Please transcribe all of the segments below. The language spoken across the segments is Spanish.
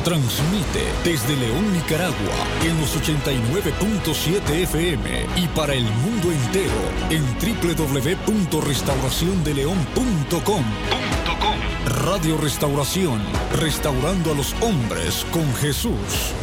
Transmite desde León, Nicaragua, en los 89.7 FM y para el mundo entero en www.restauraciondeleon.com. Radio Restauración, restaurando a los hombres con Jesús.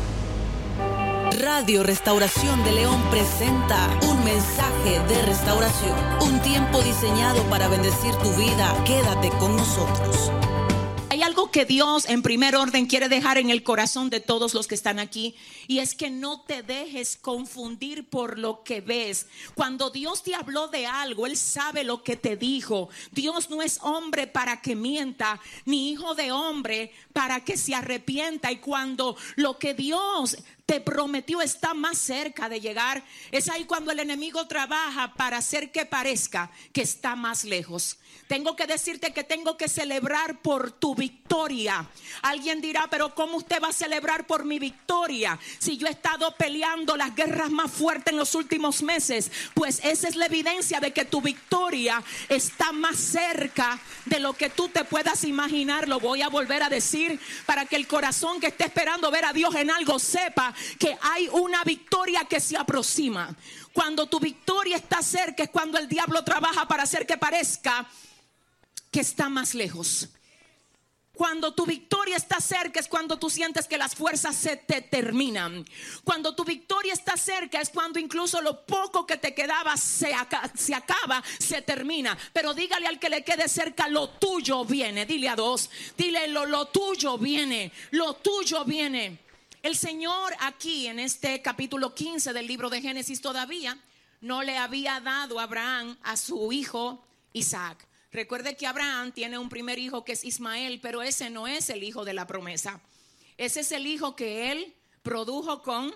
Radio Restauración de León presenta un mensaje de restauración, un tiempo diseñado para bendecir tu vida. Quédate con nosotros. Hay algo que Dios en primer orden quiere dejar en el corazón de todos los que están aquí, y es que no te dejes confundir por lo que ves. Cuando Dios te habló de algo, Él sabe lo que te dijo. Dios no es hombre para que mienta, ni hijo de hombre para que se arrepienta. Y cuando lo que Dios te prometió está más cerca de llegar, es ahí cuando el enemigo trabaja para hacer que parezca que está más lejos. Tengo que decirte que tengo que celebrar por tu victoria. Alguien dirá, pero ¿cómo usted va a celebrar por mi victoria si yo he estado peleando las guerras más fuertes en los últimos meses? Pues esa es la evidencia de que tu victoria está más cerca de lo que tú te puedas imaginar. Lo voy a volver a decir para que el corazón que esté esperando ver a Dios en algo sepa que hay una victoria que se aproxima. Cuando tu victoria está cerca es cuando el diablo trabaja para hacer que parezca que está más lejos. Cuando tu victoria está cerca es cuando tú sientes que las fuerzas se te terminan. Cuando tu victoria está cerca es cuando incluso lo poco que te quedaba se acaba, se termina. Pero dígale al que le quede cerca, lo tuyo viene. Dile a dos, dile lo tuyo viene, lo tuyo viene. El Señor aquí en este capítulo 15 del libro de Génesis todavía no le había dado a Abraham a su hijo Isaac. Recuerde que Abraham tiene un primer hijo que es Ismael, pero ese no es el hijo de la promesa. Ese es el hijo que él produjo con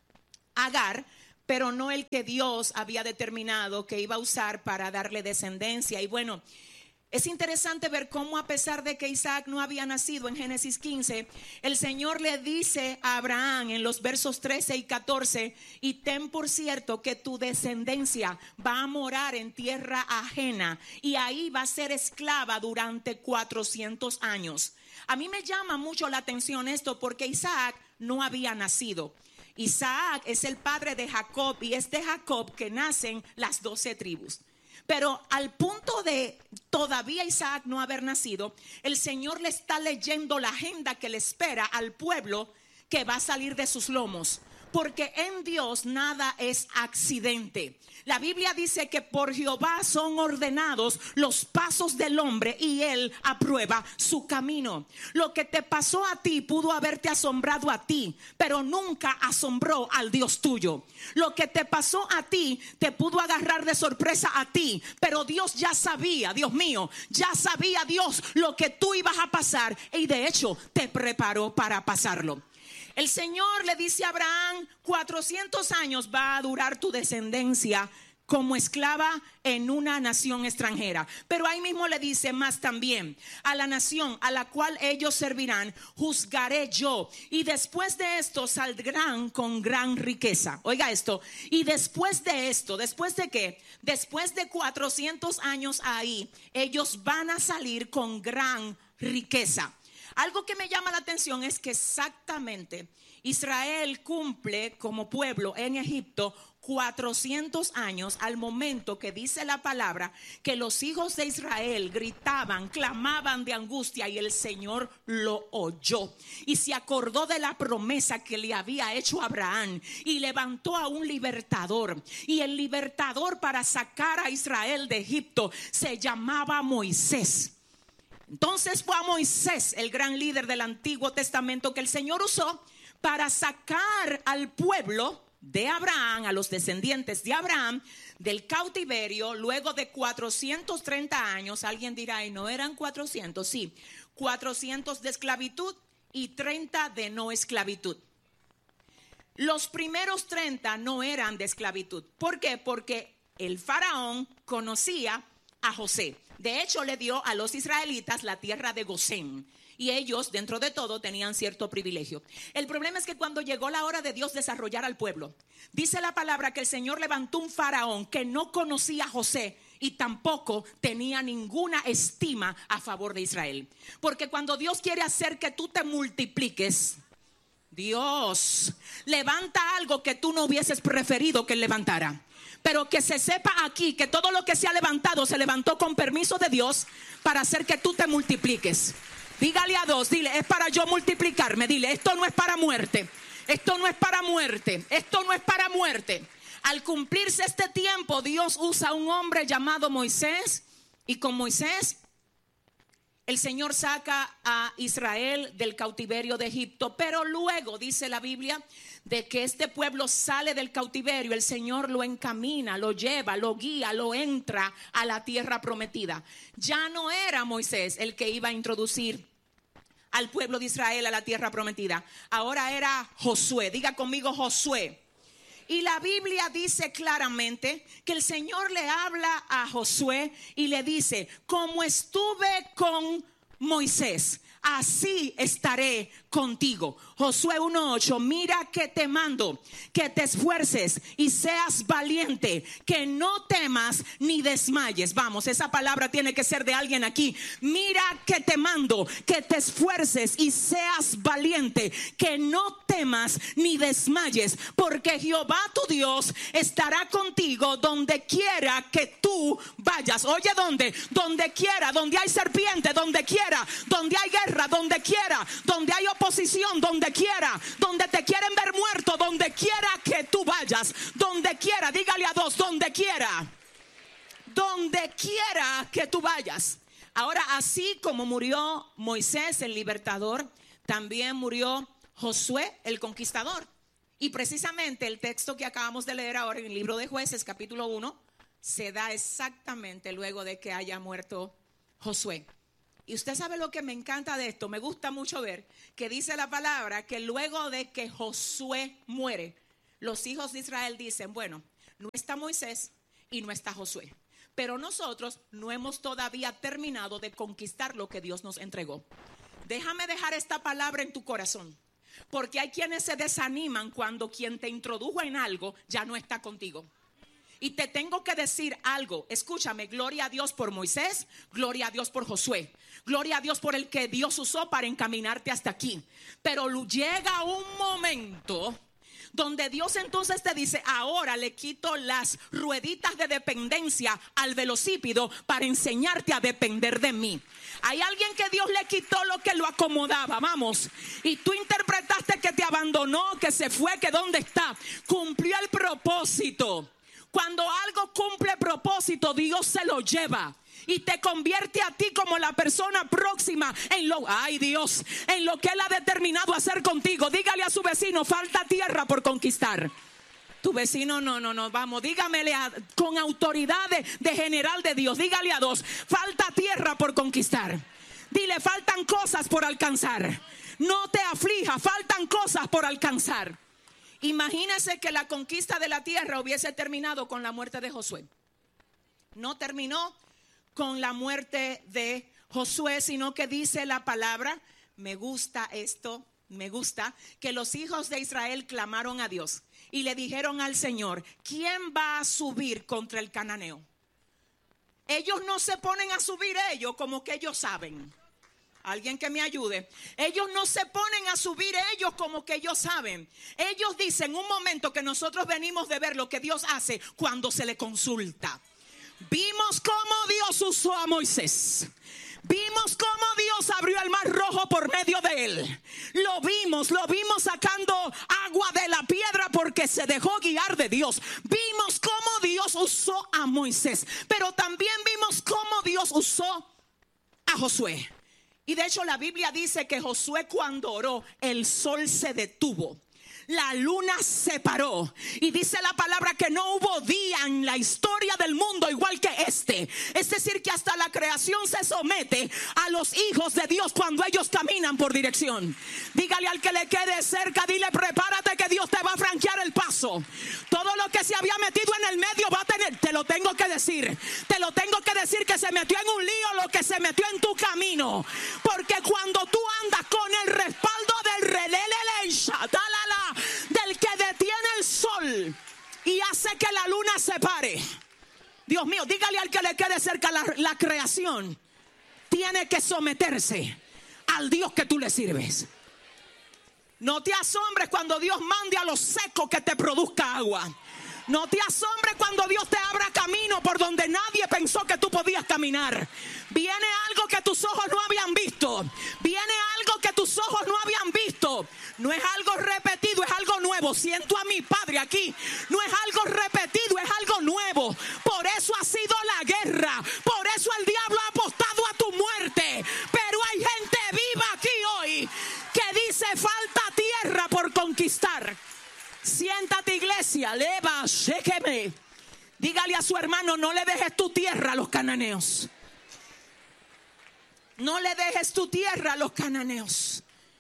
Agar, pero no el que Dios había determinado que iba a usar para darle descendencia. Y bueno, es interesante ver cómo, a pesar de que Isaac no había nacido en Génesis 15, el Señor le dice a Abraham en los versos 13 y 14: y ten por cierto que tu descendencia va a morar en tierra ajena y ahí va a ser esclava durante 400 años. A mí me llama mucho la atención esto porque Isaac no había nacido. Isaac es el padre de Jacob y es de Jacob que nacen las 12 tribus. Pero al punto de todavía Isaac no haber nacido, el Señor le está leyendo la agenda que le espera al pueblo que va a salir de sus lomos. Porque en Dios nada es accidente. La Biblia dice que por Jehová son ordenados los pasos del hombre y Él aprueba su camino. Lo que te pasó a ti pudo haberte asombrado a ti, pero nunca asombró al Dios tuyo. Lo que te pasó a ti te pudo agarrar de sorpresa a ti, pero Dios ya sabía, Dios mío, ya sabía Dios lo que tú ibas a pasar y de hecho te preparó para pasarlo. El Señor le dice a Abraham: 400 años va a durar tu descendencia como esclava en una nación extranjera. Pero ahí mismo le dice: más también a la nación a la cual ellos servirán juzgaré yo, y después de esto saldrán con gran riqueza. Oiga esto, y después de esto, ¿después de qué? Después de 400 años ahí, ellos van a salir con gran riqueza. Algo que me llama la atención es que exactamente Israel cumple como pueblo en Egipto 400 años al momento que dice la palabra que los hijos de Israel gritaban, clamaban de angustia y el Señor lo oyó y se acordó de la promesa que le había hecho a Abraham y levantó a un libertador, y el libertador para sacar a Israel de Egipto se llamaba Moisés. Entonces fue a Moisés, el gran líder del Antiguo Testamento, que el Señor usó para sacar al pueblo de Abraham, a los descendientes de Abraham, del cautiverio luego de 430 años. Alguien dirá, ¿y no eran 400? Sí, 400 de esclavitud y 30 de no esclavitud. Los primeros 30 no eran de esclavitud. ¿Por qué? Porque el faraón conocía a José. De hecho, le dio a los israelitas la tierra de Gosén. Y ellos, dentro de todo, tenían cierto privilegio. El problema es que cuando llegó la hora de Dios desarrollar al pueblo, dice la palabra que el Señor levantó un faraón que no conocía a José y tampoco tenía ninguna estima a favor de Israel. Porque cuando Dios quiere hacer que tú te multipliques, Dios levanta algo que tú no hubieses preferido que él levantara. Pero que se sepa aquí que todo lo que se ha levantado se levantó con permiso de Dios para hacer que tú te multipliques. Dígale a dos, dile, es para yo multiplicarme. Dile, esto no es para muerte. Esto no es para muerte. Esto no es para muerte. Al cumplirse este tiempo, Dios usa a un hombre llamado Moisés. Y con Moisés, el Señor saca a Israel del cautiverio de Egipto. Pero luego, dice la Biblia, de que este pueblo sale del cautiverio, el Señor lo encamina, lo lleva, lo guía, lo entra a la tierra prometida. Ya no era Moisés el que iba a introducir al pueblo de Israel a la tierra prometida. Ahora era Josué. Diga conmigo, Josué. Y la Biblia dice claramente que el Señor le habla a Josué y le dice: como estuve con Moisés, así estaré contigo. Josué 1:8, mira que te mando, que te esfuerces y seas valiente, que no temas ni desmayes. Vamos, esa palabra tiene que ser de alguien aquí. Mira que te mando, que te esfuerces y seas valiente, que no temas ni desmayes, porque Jehová tu Dios estará contigo donde quiera que tú vayas. Oye, donde quiera, donde hay serpiente, donde quiera, donde hay guerra, donde quiera, donde hay oposición, donde quiera, donde te quieren ver muerto, donde quiera que tú vayas, donde quiera, dígale a dos, donde quiera que tú vayas. Ahora, así como murió Moisés el libertador, también murió Josué el conquistador. Y precisamente el texto que acabamos de leer ahora en el libro de Jueces, capítulo 1, se da exactamente luego de que haya muerto Josué. Y usted sabe lo que me encanta de esto, me gusta mucho ver que dice la palabra que luego de que Josué muere, los hijos de Israel dicen: bueno, no está Moisés y no está Josué, pero nosotros no hemos todavía terminado de conquistar lo que Dios nos entregó. Déjame dejar esta palabra en tu corazón, porque hay quienes se desaniman cuando quien te introdujo en algo ya no está contigo. Y te tengo que decir algo, escúchame, gloria a Dios por Moisés, gloria a Dios por Josué, gloria a Dios por el que Dios usó para encaminarte hasta aquí. Pero llega un momento donde Dios entonces te dice: ahora le quito las rueditas de dependencia al velocípedo para enseñarte a depender de mí. Hay alguien que Dios le quitó lo que lo acomodaba, vamos, y tú interpretaste que te abandonó, que se fue, que dónde está. Cumplió el propósito. Cuando algo cumple propósito, Dios se lo lleva y te convierte a ti como la persona próxima en lo que Él ha determinado hacer contigo. Dígale a su vecino: falta tierra por conquistar. Tu vecino, no, vamos, dígamele con autoridad de general de Dios. Dígale a dos: falta tierra por conquistar. Dile: faltan cosas por alcanzar. No te aflija, faltan cosas por alcanzar. Imagínese que la conquista de la tierra hubiese terminado con la muerte de Josué. No terminó con la muerte de Josué, sino que dice la palabra, me gusta esto, me gusta, que los hijos de Israel clamaron a Dios y le dijeron al Señor: ¿quién va a subir contra el cananeo? Ellos no se ponen a subir ellos como que ellos saben. Alguien que me ayude. Ellos no se ponen a subir ellos como que ellos saben. Ellos dicen: un momento, que nosotros venimos de ver lo que Dios hace cuando se le consulta. Vimos cómo Dios usó a Moisés. Vimos cómo Dios abrió el mar rojo por medio de él. Lo vimos sacando agua de la piedra porque se dejó guiar de Dios. Vimos cómo Dios usó a Moisés, pero también vimos cómo Dios usó a Josué. Y de hecho la Biblia dice que Josué, cuando oró, el sol se detuvo, la luna se paró, y dice la palabra que no hubo día en la historia del mundo igual que este. Es decir, que hasta la creación se somete a los hijos de Dios cuando ellos caminan por dirección. Dígale al que le quede cerca, dile: prepárate que Dios te va a franquear el paso. Todo lo que se había metido en el medio va a tener, te lo tengo que decir que se metió en un lío lo que se metió en tu camino. Porque cuando tú andas con el respaldo del que detiene el sol y hace que la luna se pare, Dios mío, dígale al que le quede cerca, la creación tiene que someterse al Dios que tú le sirves. No te asombres cuando Dios mande a los secos que te produzca agua. No te asombres cuando Dios te abra camino por donde nadie pensó que tú podías caminar. Viene algo que tus ojos no habían visto. Viene algo que tus ojos no habían visto. No es algo repetido, es algo nuevo. Siento a mi Padre aquí. No es algo repetido, es algo nuevo. Por eso ha sido la guerra. Por eso el diablo ha apostado a tu muerte. Pero hay gente viva aquí hoy que dice: falta tierra por conquistar. Siéntate, iglesia, leva, séqueme. Dígale a su hermano: no le dejes tu tierra a los cananeos. No le dejes tu tierra a los cananeos.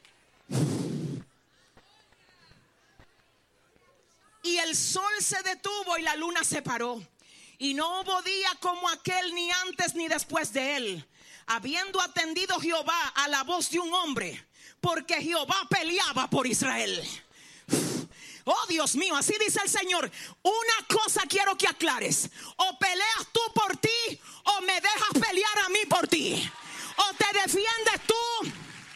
Y el sol se detuvo y la luna se paró. Y no hubo día como aquel, ni antes ni después de él, habiendo atendido Jehová a la voz de un hombre, porque Jehová peleaba por Israel. Oh, Dios mío, así dice el Señor. Una cosa quiero que aclares: o peleas tú por ti, o me dejas pelear a mí por ti. O te defiendes tú,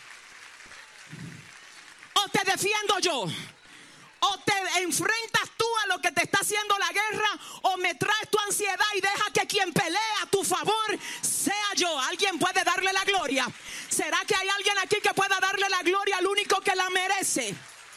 o te defiendo yo. O te enfrentas tú a lo que te está haciendo la guerra, o me traes tu ansiedad y deja que quien pelea a tu favor sea yo. ¿Alguien puede darle la gloria? ¿Será que hay alguien aquí que pueda darle la gloria al único que la merece?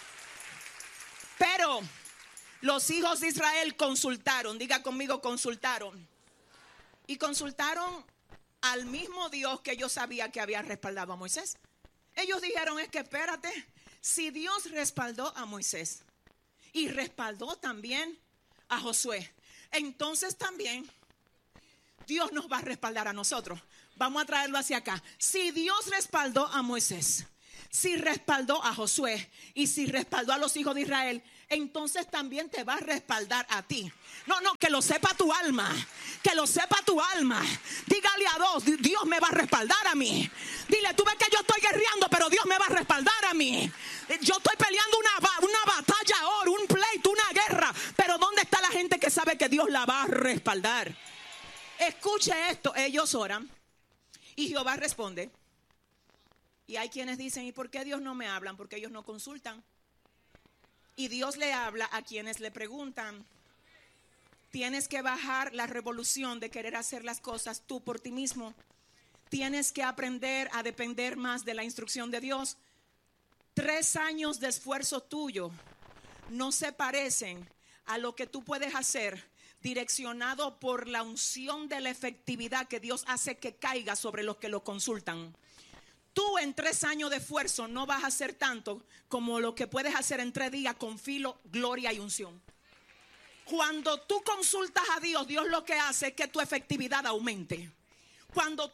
Pero los hijos de Israel consultaron, diga conmigo, consultaron. Y consultaron al mismo Dios que yo sabía que había respaldado a Moisés. Ellos dijeron: es que espérate, si Dios respaldó a Moisés y respaldó también a Josué, entonces también Dios nos va a respaldar a nosotros. Vamos a traerlo hacia acá. Si Dios respaldó a Moisés, si respaldó a Josué y si respaldó a los hijos de Israel, entonces también te va a respaldar a ti. No, que lo sepa tu alma. Que lo sepa tu alma. Dígale a dos: Dios me va a respaldar a mí. Dile: tú ves que yo estoy guerreando, pero Dios me va a respaldar a mí. Yo estoy peleando una batalla ahora, un pleito, una guerra, pero ¿dónde está la gente que sabe que Dios la va a respaldar? Escuche esto: ellos oran y Jehová responde. Y hay quienes dicen: ¿y por qué Dios no me hablan? Porque ellos no consultan. Y Dios le habla a quienes le preguntan. Tienes que bajar la revolución de querer hacer las cosas tú por ti mismo. Tienes que aprender a depender más de la instrucción de Dios. 3 años de esfuerzo tuyo no se parecen a lo que tú puedes hacer direccionado por la unción de la efectividad que Dios hace que caiga sobre los que lo consultan. Tú en 3 años de esfuerzo no vas a hacer tanto como lo que puedes hacer en 3 días con filo, gloria y unción. Cuando tú consultas a Dios, Dios lo que hace es que tu efectividad aumente. Cuando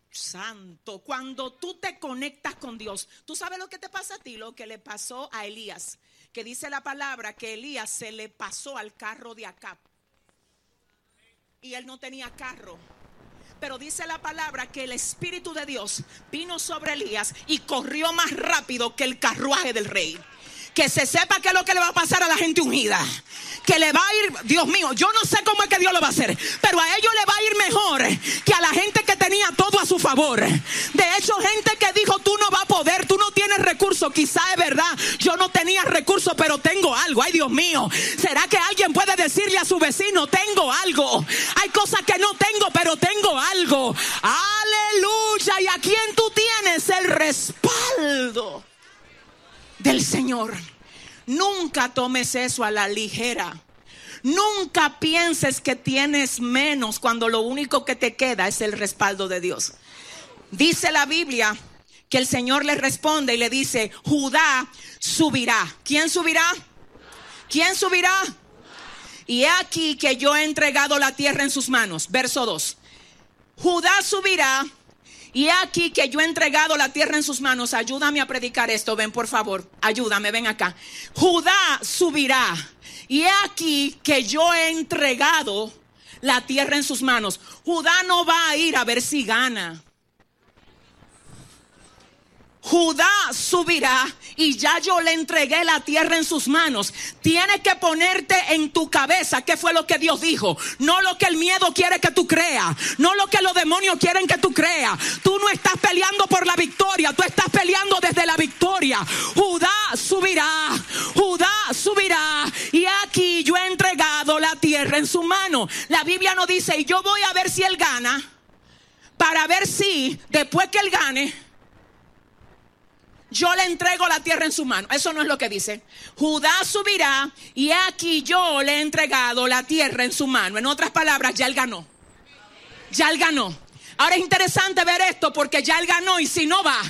tú te conectas con Dios, ¿tú sabes lo que te pasa a ti? Lo que le pasó a Elías, que dice la palabra que Elías se le pasó al carro de Acab. Y él no tenía carro. Pero dice la palabra que el Espíritu de Dios vino sobre Elías y corrió más rápido que el carruaje del rey. Que se sepa qué es lo que le va a pasar a la gente ungida. Que le va a ir, Dios mío, yo no sé cómo es que Dios lo va a hacer, pero a ellos le va a ir mejor que a la gente que tenía todo a su favor. De hecho, gente que dijo: tú no vas a poder, tú no tienes recursos. Quizá es verdad, yo no tenía recursos, pero tengo algo. Ay, Dios mío, ¿será que alguien puede decirle a su vecino: tengo algo? Hay cosas que no tengo, pero tengo algo. Aleluya. ¿Y a quién tú tienes? El respaldo del Señor. Nunca tomes eso a la ligera. Nunca pienses que tienes menos cuando lo único que te queda es el respaldo de Dios. Dice la Biblia que el Señor le responde y le dice: Judá subirá. ¿Quién subirá? ¿Quién subirá? Y he aquí que yo he entregado la tierra en sus manos. Verso 2. Judá subirá. Y he aquí que yo he entregado la tierra en sus manos. Ayúdame a predicar esto, ven por favor. Ayúdame, ven acá. Judá subirá. Y he aquí que yo he entregado la tierra en sus manos. Judá no va a ir a ver si gana. Judá subirá y ya yo le entregué la tierra en sus manos. Tienes que ponerte en tu cabeza qué fue lo que Dios dijo. No lo que el miedo quiere que tú creas. No lo que los demonios quieren que tú creas. Tú no estás peleando por la victoria. Tú estás peleando desde la victoria. Judá subirá. Judá subirá. Y aquí yo he entregado la tierra en su mano. La Biblia no dice, y yo voy a ver si él gana. Para ver si después que él gane, yo le entrego la tierra en su mano. Eso no es lo que dice. Judá subirá y aquí yo le he entregado la tierra en su mano. En otras palabras, ya él ganó. Ya él ganó. Ahora es interesante ver esto porque ya él ganó y si no va,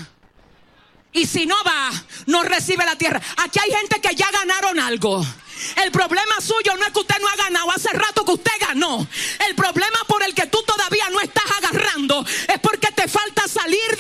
no recibe la tierra. Aquí hay gente que ya ganaron algo. El problema suyo no es que usted no ha ganado. Hace rato que usted ganó. El problema por el que tú todavía no estás agarrando es porque te falta salir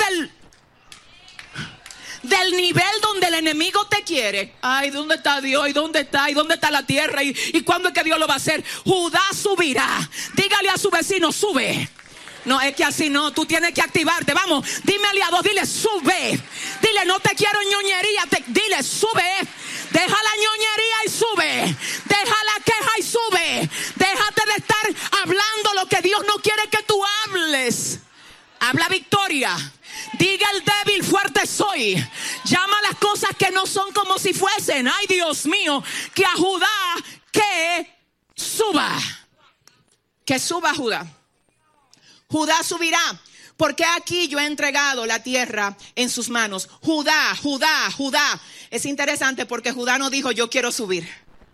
del nivel donde el enemigo te quiere. Ay, ¿dónde está Dios? ¿Y dónde está? ¿Y dónde está la tierra? ¿Y cuándo es que Dios lo va a hacer? Judá subirá. Dígale a su vecino, sube. No, es que así no, tú tienes que activarte. Vamos, dime aliado, dile sube. Dile, no te quiero ñoñería, dile sube. Deja la ñoñería y sube. Deja la queja y sube. Déjate de estar hablando lo que Dios no quiere que tú hables. Habla victoria. Diga el débil, fuerte soy. Llama las cosas que no son como si fuesen. Ay, Dios mío, que a Judá que suba. Que suba Judá. Judá subirá, porque aquí yo he entregado la tierra en sus manos. Judá, Judá, Judá. Es interesante porque Judá no dijo yo quiero subir.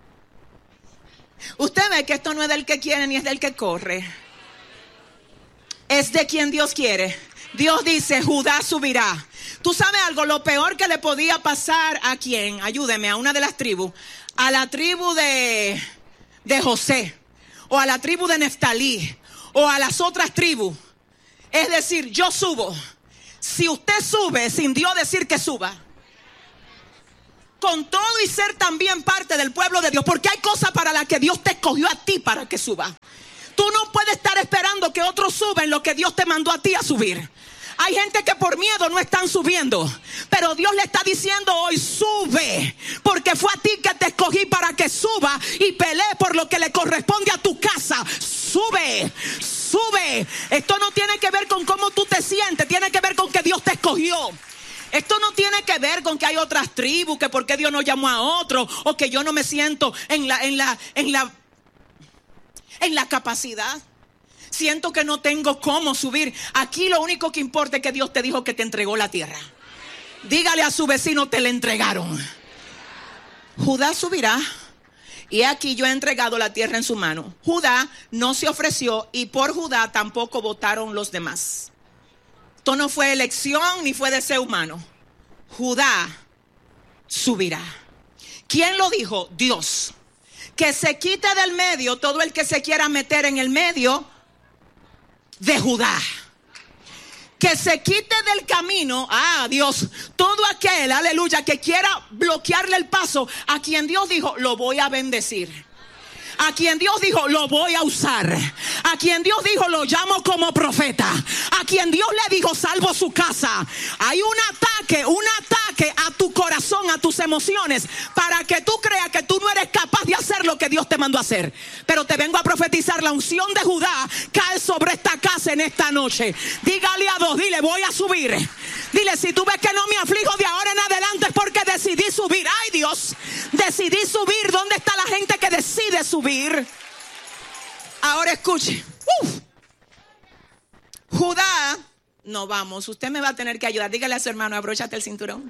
Usted ve que esto no es del que quiere ni es del que corre. Es de quien Dios quiere. Dios dice Judá subirá. Tú sabes algo, lo peor que le podía pasar a quién, ayúdeme, a una de las tribus. A la tribu de José. O a la tribu de Neftalí. O a las otras tribus. Es decir, yo subo. Si usted sube sin Dios decir que suba, con todo y ser también parte del pueblo de Dios, porque hay cosas para las que Dios te escogió a ti para que suba. Tú no puedes estar esperando que otros suban lo que Dios te mandó a ti a subir. Hay gente que por miedo no están subiendo, pero Dios le está diciendo hoy sube, porque fue a ti que te escogí para que suba y pelee por lo que le corresponde a tu casa. Sube, sube. Esto no tiene que ver con cómo tú te sientes, tiene que ver con que Dios te escogió. Esto no tiene que ver con que hay otras tribus, que por qué Dios no llamó a otro, o que yo no me siento en la capacidad. Siento que no tengo cómo subir. Aquí lo único que importa es que Dios te dijo que te entregó la tierra. Dígale a su vecino, te la entregaron. Judá subirá y aquí yo he entregado la tierra en su mano. Judá no se ofreció y por Judá tampoco votaron los demás. Esto no fue elección ni fue deseo humano. Judá subirá. ¿Quién lo dijo? Dios. Que se quite del medio todo el que se quiera meter en el medio de Judá. Que se quite del camino, Dios, todo aquel, aleluya, que quiera bloquearle el paso a quien Dios dijo, lo voy a bendecir. A quien Dios dijo, lo voy a usar. A quien Dios dijo, lo llamo como profeta. A quien Dios le dijo, salvo su casa. Hay un ataque a tu corazón, a tus emociones, para que tú creas que tú no eres capaz de hacer lo que Dios te mandó a hacer. Pero te vengo a profetizar, la unción de Judá cae sobre esta casa en esta noche. Dígale a dos, dile, voy a subir. Dile, si tú ves que no me aflijo de ahora en adelante es porque decidí subir. Ay, Dios, decidí subir. ¿Dónde está la gente que decide subir? Ahora escuche. Judá, no vamos, usted me va a tener que ayudar. Dígale a su hermano, abróchate el cinturón.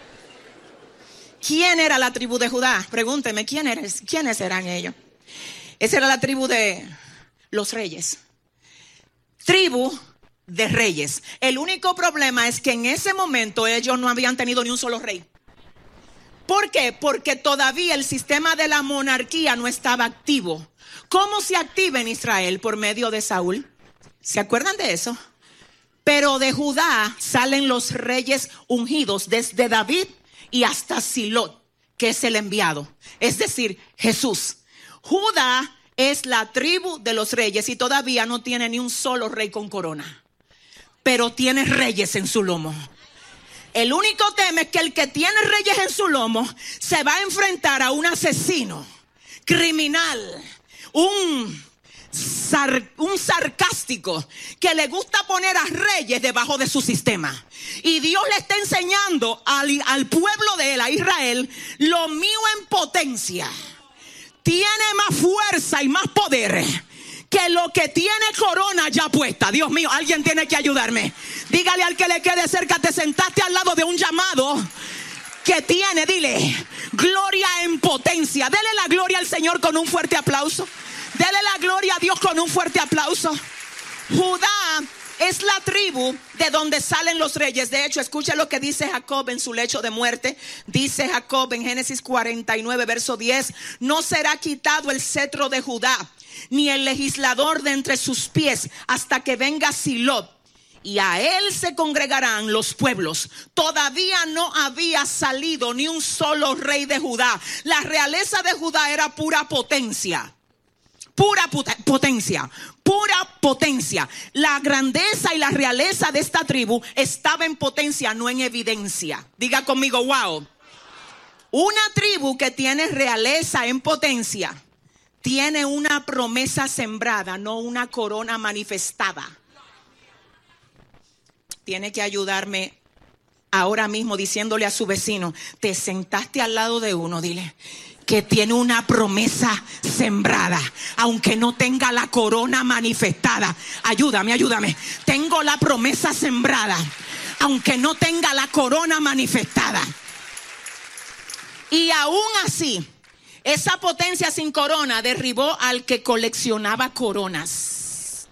¿Quién era la tribu de Judá? Pregúnteme, ¿quiénes eran ellos? Esa era la tribu de los reyes. Tribu de reyes. El único problema es que en ese momento ellos no habían tenido ni un solo rey. ¿Por qué? Porque todavía el sistema de la monarquía no estaba activo. ¿Cómo se activa en Israel? Por medio de Saúl. ¿Se acuerdan de eso? Pero de Judá salen los reyes ungidos desde David y hasta Silot, que es el enviado. Es decir, Jesús. Judá es la tribu de los reyes y todavía no tiene ni un solo rey con corona. Pero tiene reyes en su lomo. El único tema es que el que tiene reyes en su lomo se va a enfrentar a un asesino, criminal, un sarcástico que le gusta poner a reyes debajo de su sistema. Y Dios le está enseñando al pueblo de él, a Israel, lo mío en potencia tiene más fuerza y más poder que lo que tiene corona ya puesta. Dios mío, alguien tiene que ayudarme. Dígale al que le quede cerca, te sentaste al lado de un llamado que tiene, dile, gloria en potencia. Dele la gloria al Señor con un fuerte aplauso. Dele la gloria a Dios con un fuerte aplauso. Judá es la tribu de donde salen los reyes. De hecho, escucha lo que dice Jacob en su lecho de muerte. Dice Jacob en Génesis 49, verso 10: no será quitado el cetro de Judá, ni el legislador de entre sus pies, hasta que venga Silot, y a él se congregarán los pueblos. Todavía no había salido ni un solo rey de Judá. La realeza de Judá era pura potencia. Pura potencia, pura potencia. La grandeza y la realeza de esta tribu estaba en potencia, no en evidencia. Diga conmigo, wow. Una tribu que tiene realeza en potencia tiene una promesa sembrada, no una corona manifestada. Tiene que ayudarme ahora mismo diciéndole a su vecino, te sentaste al lado de uno, dile que tiene una promesa sembrada, aunque no tenga la corona manifestada. Ayúdame. Tengo la promesa sembrada, aunque no tenga la corona manifestada. Y aún así, esa potencia sin corona derribó al que coleccionaba coronas.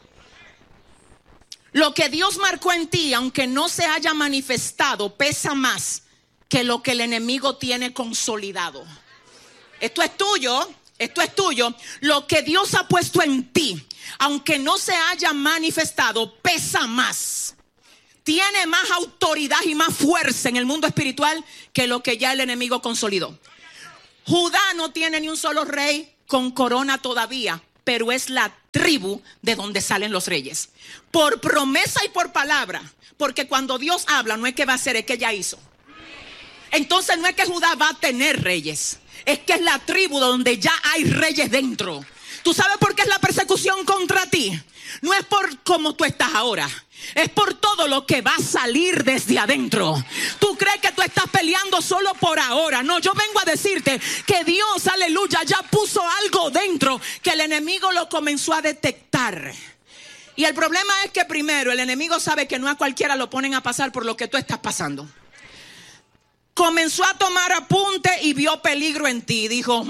Lo que Dios marcó en ti, aunque no se haya manifestado, pesa más que lo que el enemigo tiene consolidado. Esto es tuyo. Lo que Dios ha puesto en ti, aunque no se haya manifestado, pesa más. Tiene más autoridad y más fuerza en el mundo espiritual que lo que ya el enemigo consolidó. Judá no tiene ni un solo rey con corona todavía, pero es la tribu de donde salen los reyes. Por promesa y por palabra. Porque cuando Dios habla, no es que va a hacer, es que ya hizo. Entonces no es que Judá va a tener reyes, es que es la tribu donde ya hay reyes dentro. ¿Tú sabes por qué es la persecución contra ti? No es por cómo tú estás ahora, es por todo lo que va a salir desde adentro. Tú crees que tú estás peleando solo por ahora. No, yo vengo a decirte que Dios, aleluya, ya puso algo dentro que el enemigo lo comenzó a detectar. Y el problema es que primero el enemigo sabe que no a cualquiera lo ponen a pasar por lo que tú estás pasando. Comenzó a tomar apunte y vio peligro en ti. Dijo,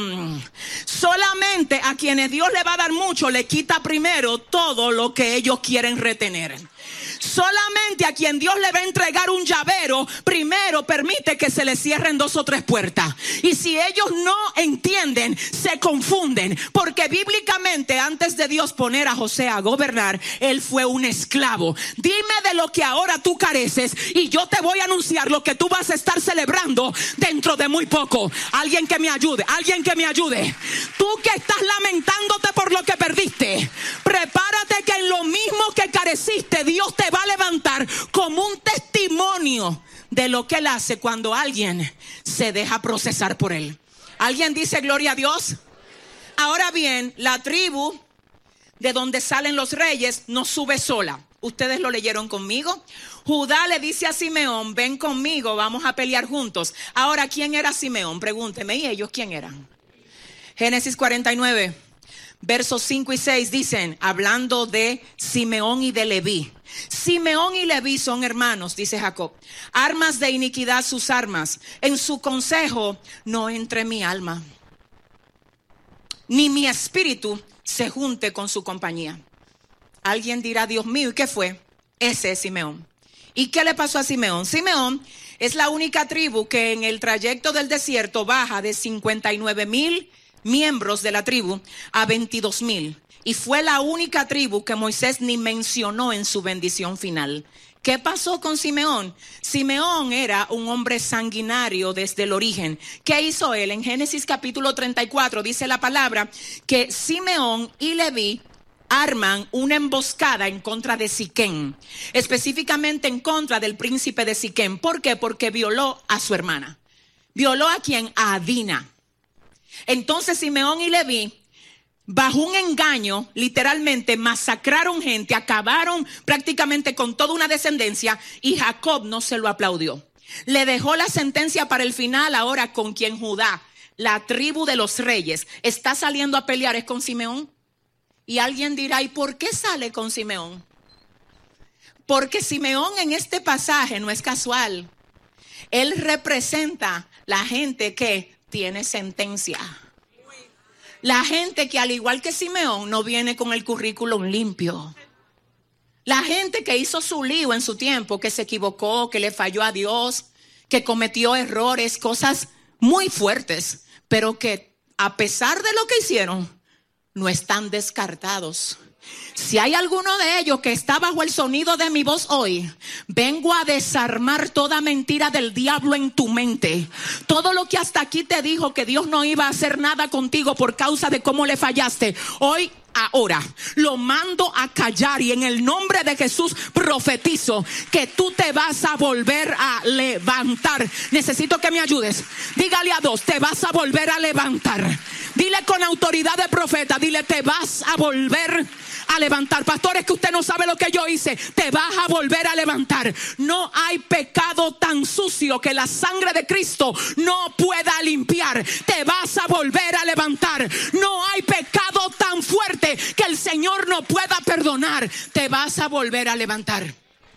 solamente a quienes Dios le va a dar mucho, le quita primero todo lo que ellos quieren retener. Solamente a quien Dios le va a entregar un llavero, primero permite que se le cierren 2 o 3 puertas. Y si ellos no entienden, se confunden. Porque bíblicamente, antes de Dios poner a José a gobernar, él fue un esclavo. Dime de lo que ahora tú careces y yo te voy a anunciar lo que tú vas a estar celebrando dentro de muy poco. Alguien que me ayude. Tú que estás lamentándote por lo que perdiste, prepárate que en lo mismo que careciste, Dios te va a levantar como un testimonio de lo que él hace cuando alguien se deja procesar por él. ¿Alguien dice gloria a Dios? Ahora bien, la tribu de donde salen los reyes no sube sola. Ustedes lo leyeron conmigo. Judá le dice a Simeón, ven conmigo, vamos a pelear juntos. Ahora, ¿quién era Simeón? Pregúnteme, ¿y ellos quién eran? Génesis 49, versos 5 y 6 dicen, hablando de Simeón y de Leví. Simeón y Leví son hermanos, dice Jacob. Armas de iniquidad sus armas. En su consejo no entre mi alma, ni mi espíritu se junte con su compañía. Alguien dirá, Dios mío, ¿y qué fue? Ese es Simeón. ¿Y qué le pasó a Simeón? Simeón es la única tribu que en el trayecto del desierto baja de 59,000 miembros de la tribu a 22,000. Y fue la única tribu que Moisés ni mencionó en su bendición final. ¿Qué pasó con Simeón? Simeón era un hombre sanguinario desde el origen. ¿Qué hizo él? En Génesis capítulo 34 dice la palabra que Simeón y Leví arman una emboscada en contra de Siquem, específicamente en contra del príncipe de Siquem. ¿Por qué? Porque violó a su hermana. ¿Violó a quién? A Dina. Entonces Simeón y Leví, bajo un engaño, literalmente masacraron gente, acabaron prácticamente con toda una descendencia, y Jacob no se lo aplaudió. Le dejó la sentencia para el final. Ahora, con quien Judá, la tribu de los reyes, está saliendo a pelear es con Simeón. Y alguien dirá, ¿y por qué sale con Simeón? Porque Simeón en este pasaje no es casual. Él representa la gente que tiene sentencia. La gente que, al igual que Simeón, no viene con el currículum limpio. La gente que hizo su lío en su tiempo, que se equivocó, que le falló a Dios, que cometió errores, cosas muy fuertes, pero que a pesar de lo que hicieron, no están descartados. Si hay alguno de ellos que está bajo el sonido de mi voz hoy, vengo a desarmar toda mentira del diablo en tu mente. Todo lo que hasta aquí te dijo que Dios no iba a hacer nada contigo por causa de cómo le fallaste, hoy, ahora, lo mando a callar, y en el nombre de Jesús profetizo que tú te vas a volver a levantar. Necesito que me ayudes. Dígale a dos, te vas a volver a levantar. Dile con autoridad de profeta, dile, te vas a volver a levantar. Pastor, es que usted no sabe lo que yo hice. Te vas a volver a levantar. No hay pecado tan sucio que la sangre de Cristo no pueda limpiar. Te vas a volver a levantar. No hay pecado tan fuerte que el Señor no pueda perdonar. Te vas a volver a levantar.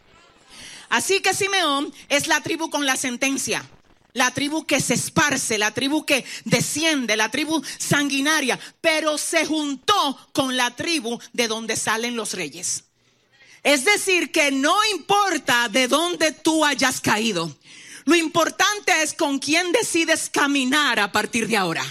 Así que Simeón es la tribu con la sentencia. La tribu que se esparce, la tribu que desciende, la tribu sanguinaria, pero se juntó con la tribu de donde salen los reyes. Es decir, que no importa de dónde tú hayas caído, lo importante es con quién decides caminar a partir de ahora.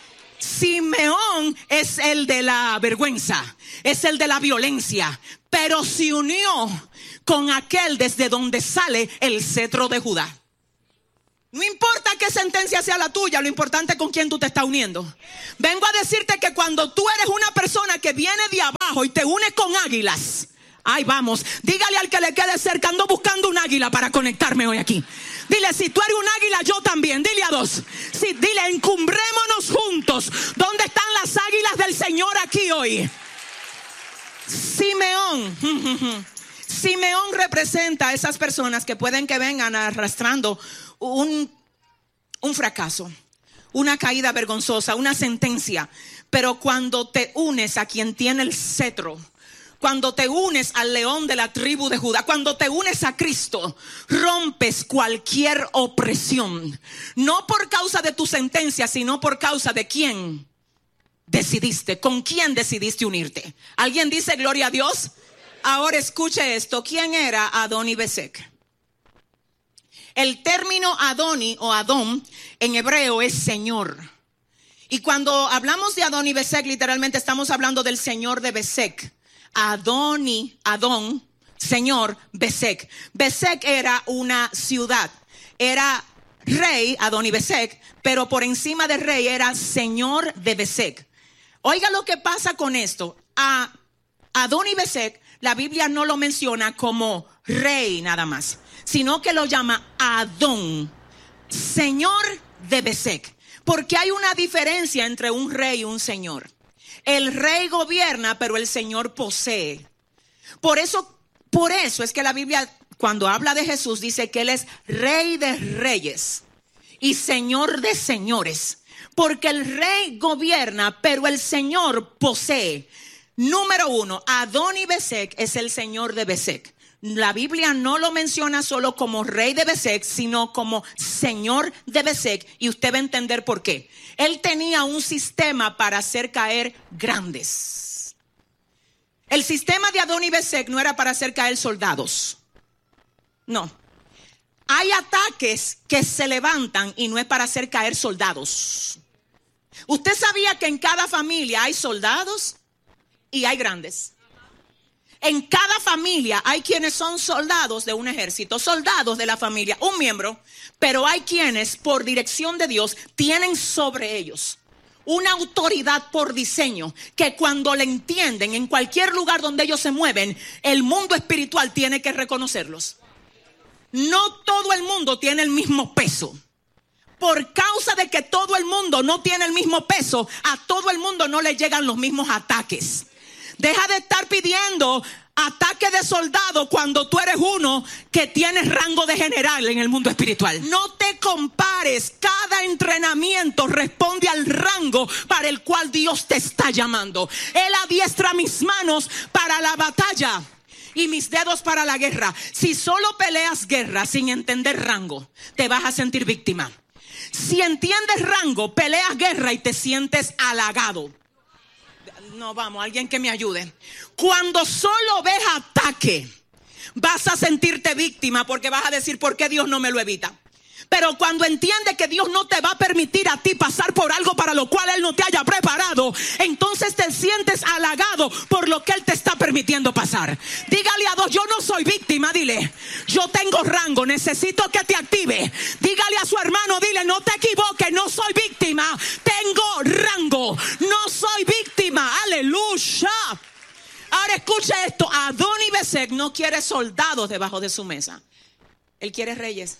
Simeón es el de la vergüenza, es el de la violencia, pero se unió con aquel desde donde sale el cetro de Judá. No importa qué sentencia sea la tuya, lo importante es con quién tú te estás uniendo. Vengo a decirte que cuando tú eres una persona que viene de abajo y te une con águilas, ay, vamos, dígale al que le quede cerca, ando buscando un águila para conectarme hoy aquí. Dile, si tú eres un águila, yo también. Dile a dos. Sí, dile, encumbrémonos juntos. ¿Dónde están las águilas del Señor aquí hoy? Simeón representa a esas personas que pueden que vengan arrastrando un fracaso, una caída vergonzosa, una sentencia. Pero cuando te unes a quien tiene el cetro, cuando te unes al león de la tribu de Judá, cuando te unes a Cristo, rompes cualquier opresión. No por causa de tu sentencia, sino por causa de quién decidiste, con quién decidiste unirte. ¿Alguien dice gloria a Dios? Ahora escuche esto. ¿Quién era Adoni-Bezek? El término Adoni o Adón en hebreo es Señor. Y cuando hablamos de Adoni-Bezek, literalmente estamos hablando del Señor de Bezek. Adón, Señor, Bezek. Bezek era una ciudad. Era rey, Adoni-Bezek, pero por encima de rey era Señor de Bezek. Oiga lo que pasa con esto. A Adoni-Bezek, la Biblia no lo menciona como rey nada más, sino que lo llama Adón, Señor de Bezek. Porque hay una diferencia entre un rey y un señor. El rey gobierna, pero el Señor posee. Por eso es que la Biblia, cuando habla de Jesús, dice que Él es Rey de reyes y Señor de señores. Porque el rey gobierna, pero el Señor posee. Número 1, Adoni-Bezek es el Señor de Bezek. La Biblia no lo menciona solo como rey de Bezek, sino como señor de Bezek. Y usted va a entender por qué. Él tenía un sistema para hacer caer grandes. El sistema de Adoni-Bezek no era para hacer caer soldados. No. Hay ataques que se levantan y no es para hacer caer soldados. ¿Usted sabía que en cada familia hay soldados y hay grandes? En cada familia hay quienes son soldados de un ejército, soldados de la familia, un miembro, pero hay quienes por dirección de Dios tienen sobre ellos una autoridad por diseño, que cuando le entienden en cualquier lugar donde ellos se mueven, el mundo espiritual tiene que reconocerlos. No todo el mundo tiene el mismo peso. Por causa de que todo el mundo no tiene el mismo peso, a todo el mundo no le llegan los mismos ataques. Deja de estar pidiendo ataque de soldado cuando tú eres uno que tienes rango de general en el mundo espiritual. No te compares. Cada entrenamiento responde al rango para el cual Dios te está llamando. Él adiestra mis manos para la batalla y mis dedos para la guerra. Si solo peleas guerra sin entender rango, te vas a sentir víctima. Si entiendes rango, peleas guerra y te sientes halagado. No, vamos, alguien que me ayude. Cuando solo ves ataque, vas a sentirte víctima porque vas a decir, ¿por qué Dios no me lo evita? Pero cuando entiendes que Dios no te va a permitir a ti pasar por algo para lo cual Él no te haya preparado, entonces te sientes halagado por lo que Él te está permitiendo pasar. Dígale a Dios, yo no soy víctima, dile, yo tengo rango, necesito que te active. Dígale a su hermano, dile, no te equivoques, no soy víctima, tengo rango, no soy víctima, aleluya. Ahora escucha esto, Adoni-Bezek no quiere soldados debajo de su mesa, él quiere reyes.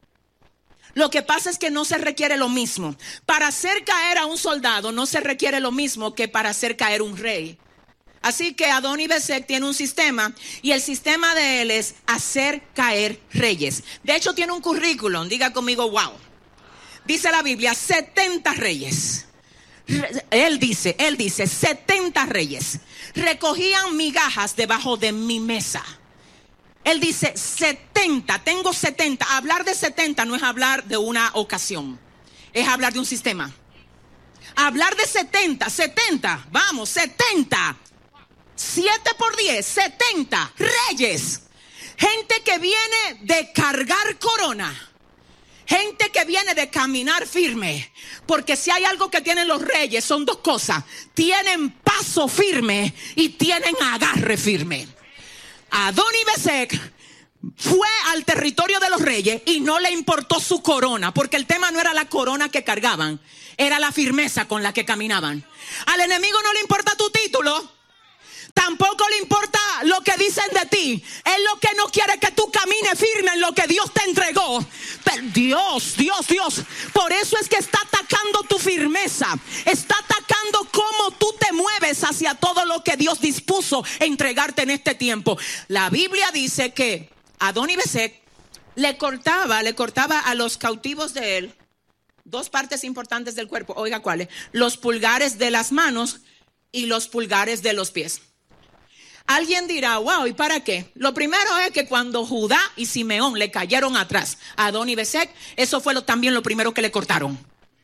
Lo que pasa es que no se requiere lo mismo. Para hacer caer a un soldado no se requiere lo mismo que para hacer caer un rey. Así que Adoni-Bezek tiene un sistema y el sistema de él es hacer caer reyes. De hecho tiene un currículum, diga conmigo wow. Dice la Biblia 70 reyes. Él dice 70 reyes recogían migajas debajo de mi mesa. Él dice 70, tengo 70. Hablar de 70 no es hablar de una ocasión, es hablar de un sistema. Hablar de 70, vamos, 70. 7 por 10, 70 reyes. Gente que viene de cargar corona. Gente que viene de caminar firme. Porque si hay algo que tienen los reyes son dos cosas. Tienen paso firme y tienen agarre firme. Adoni-Bezek fue al territorio de los reyes y no le importó su corona, porque el tema no era la corona que cargaban, era la firmeza con la que caminaban. Al enemigo no le importa tu título, tampoco le importa lo que dicen de ti. Él lo que no quiere es que tú camines firme en lo que Dios te entregó. Pero Dios, por eso es que está atacando tu firmeza, está atacando cómo tú te mueves hacia todo lo que Dios dispuso entregarte en este tiempo. La Biblia dice que Adoni-Bezek le cortaba a los cautivos de él dos partes importantes del cuerpo. Oiga, ¿cuáles? Los pulgares de las manos y los pulgares de los pies. Alguien dirá, wow, ¿y para qué? Lo primero es que cuando Judá y Simeón le cayeron atrás a Adoni-Bezek, eso fue también lo primero que le cortaron.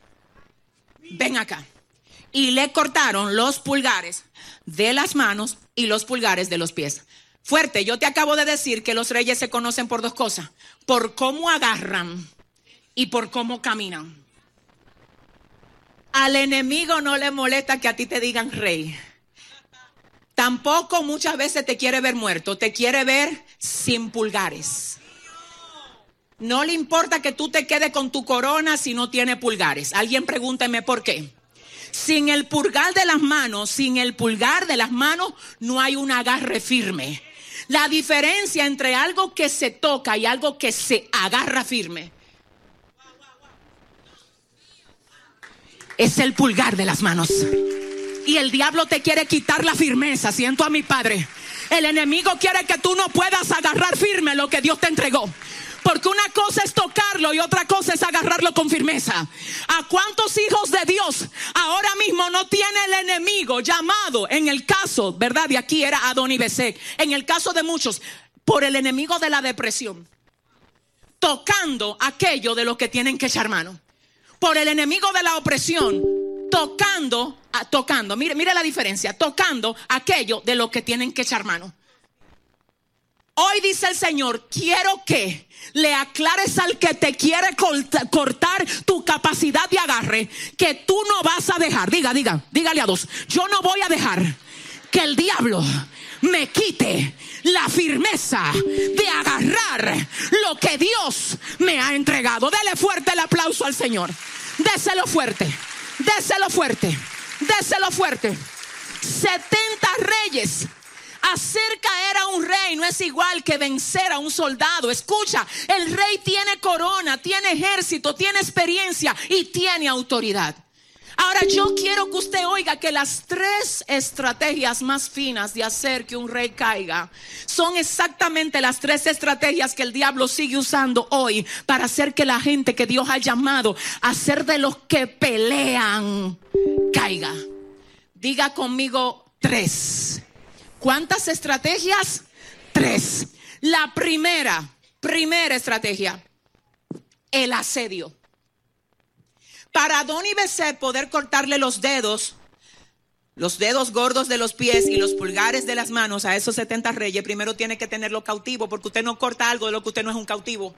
Ven acá. Y le cortaron los pulgares de las manos y los pulgares de los pies. Fuerte, yo te acabo de decir que los reyes se conocen por dos cosas: por cómo agarran y por cómo caminan. Al enemigo no le molesta que a ti te digan rey. Tampoco muchas veces te quiere ver muerto, te quiere ver sin pulgares. No le importa que tú te quedes con tu corona si no tiene pulgares. Alguien pregúnteme por qué. Sin el pulgar de las manos, no hay un agarre firme. La diferencia entre algo que se toca y algo que se agarra firme es el pulgar de las manos. Y el diablo te quiere quitar la firmeza. Siento a mi padre. El enemigo quiere que tú no puedas agarrar firme lo que Dios te entregó. Porque una cosa es tocarlo y otra cosa es agarrarlo con firmeza. ¿A cuántos hijos de Dios ahora mismo no tiene el enemigo llamado? En el caso, ¿verdad? De aquí era Adoni-Bezek. En el caso de muchos, por el enemigo de la depresión, tocando aquello de lo que tienen que echar mano. Por el enemigo de la opresión, tocando, mire la diferencia, tocando aquello de lo que tienen que echar mano. Hoy dice el Señor, quiero que le aclares al que te quiere cortar tu capacidad de agarre, que tú no vas a dejar, dígale a dos, yo no voy a dejar que el diablo me quite la firmeza de agarrar lo que Dios me ha entregado. Dele fuerte el aplauso al Señor, déselo fuerte. Déselo fuerte. Déselo fuerte. 70 reyes. Hacer caer a un rey no es igual que vencer a un soldado. Escucha, el rey tiene corona, tiene ejército, tiene experiencia y tiene autoridad. Ahora yo quiero que usted oiga que las 3 estrategias más finas de hacer que un rey caiga son exactamente las 3 estrategias que el diablo sigue usando hoy para hacer que la gente que Dios ha llamado a ser de los que pelean caiga. Diga conmigo 3. ¿Cuántas estrategias? 3. La primera estrategia, el asedio. Para Adoni-Bezek poder cortarle los dedos gordos de los pies y los pulgares de las manos a esos 70 reyes, primero tiene que tenerlo cautivo, porque usted no corta algo de lo que usted no es un cautivo.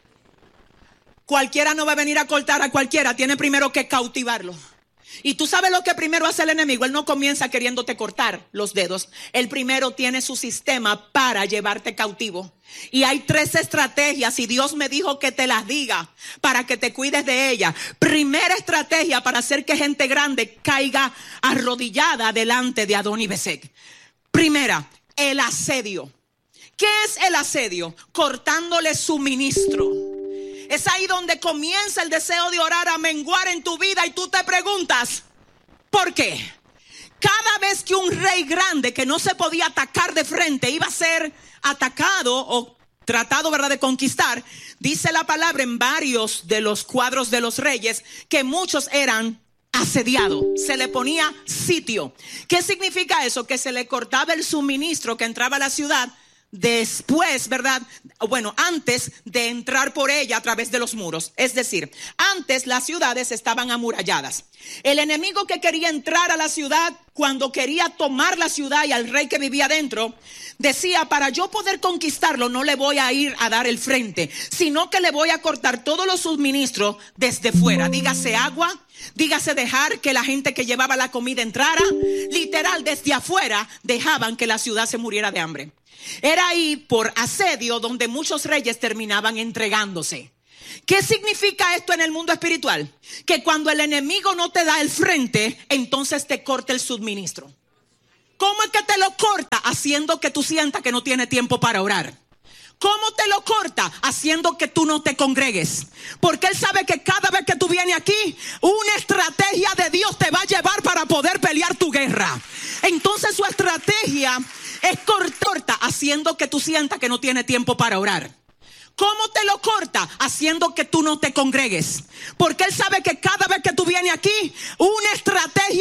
Cualquiera no va a venir a cortar a cualquiera, tiene primero que cautivarlo. Y tú sabes lo que primero hace el enemigo. Él no comienza queriéndote cortar los dedos. Él primero tiene su sistema para llevarte cautivo. Y hay 3 estrategias, y Dios me dijo que te las diga para que te cuides de ellas. Primera estrategia para hacer que gente grande caiga arrodillada delante de Adoni-Bezek. Primera, el asedio. ¿Qué es el asedio? Cortándole suministro. Es ahí donde comienza el deseo de orar a menguar en tu vida y tú te preguntas, ¿por qué? Cada vez que un rey grande que no se podía atacar de frente iba a ser atacado o tratado, ¿verdad?, de conquistar, dice la palabra en varios de los cuadros de los reyes que muchos eran asediados, se le ponía sitio. ¿Qué significa eso? Que se le cortaba el suministro que entraba a la ciudad después, ¿verdad? Bueno, antes de entrar por ella a través de los muros. Es decir, antes las ciudades estaban amuralladas. El enemigo que quería entrar a la ciudad, cuando quería tomar la ciudad y al rey que vivía dentro, decía, para yo poder conquistarlo no le voy a ir a dar el frente, sino que le voy a cortar todos los suministros desde fuera. Dígase agua, dígase dejar que la gente que llevaba la comida entrara. Literal, desde afuera dejaban que la ciudad se muriera de hambre. Era ahí por asedio donde muchos reyes terminaban entregándose. ¿Qué significa esto en el mundo espiritual? Que cuando el enemigo no te da el frente, entonces te corta el suministro. ¿Cómo es que te lo corta? Haciendo que tú sientas que no tiene tiempo para orar. ¿Cómo te lo corta? Haciendo que tú no te congregues. Porque él sabe que cada vez que tú vienes aquí, una estrategia de Dios te va a llevar para poder pelear tu guerra. Entonces su estrategia es corta, haciendo que tú sientas que no tiene tiempo para orar. ¿Cómo te lo corta? Haciendo que tú no te congregues. Porque él sabe que cada vez que tú vienes aquí, una estrategia